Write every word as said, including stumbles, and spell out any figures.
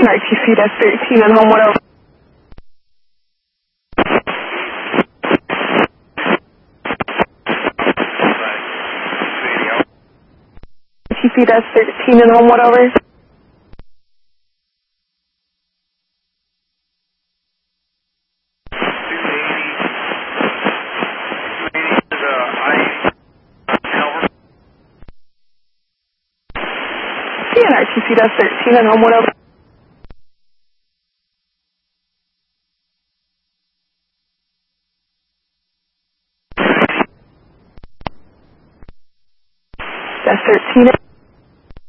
R T C Desk thirteen and Homewood over. R T C Desk thirteen and Homewood over. R T C Desk thirteen and Homewood over. Desk thirteen.